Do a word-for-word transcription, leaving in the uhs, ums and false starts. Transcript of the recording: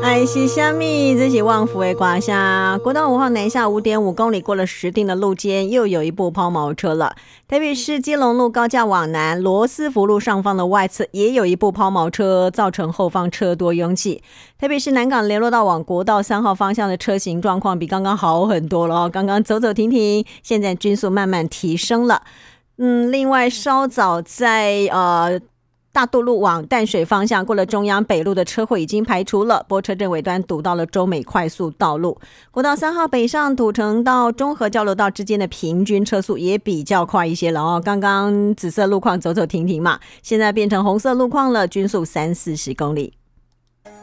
哎，是虾米？这是旺福的瓜虾。国道五号南下五点五公里，过了石碇的路肩，又有一部抛锚车了。台北市基隆路高架往南，罗斯福路上方的外侧也有一部抛锚车，造成后方车多拥挤。台北市南港联络道往国道三号方向的车型状况比刚刚好很多了哦，刚刚走走停停，现在均速慢慢提升了。嗯，另外稍早在呃。大渡路往淡水方向过了中央北路的车祸已经排除了，拨车阵尾端堵到了洲美快速道路。国道三号北上土城到中和交流道之间的平均车速也比较快一些了哦。刚刚紫色路况走走停停嘛，现在变成红色路况了，均速三四十公里。